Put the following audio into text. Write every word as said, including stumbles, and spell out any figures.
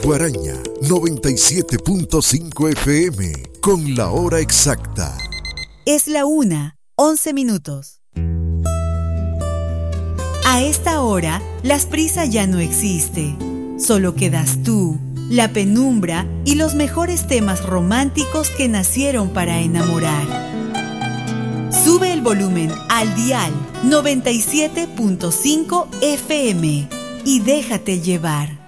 Guaraña noventa y siete punto cinco F M con la hora exacta. Es la una, once minutos. A esta hora, las prisas ya no existe. Solo quedas tú, la penumbra y los mejores temas románticos que nacieron para enamorar. Sube el volumen al dial noventa y siete punto cinco F M y déjate llevar.